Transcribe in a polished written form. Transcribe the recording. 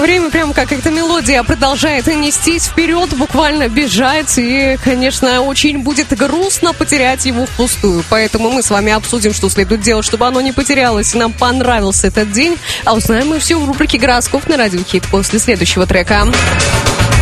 время прям как эта мелодия продолжает нестись вперед, буквально бежать. И, конечно, очень будет грустно потерять его впустую. Поэтому мы с вами обсудим, что следует делать, чтобы оно не потерялось. И нам понравился этот день. А узнаем мы все в рубрике «Гороскоп» на Радио Хит после следующего трека.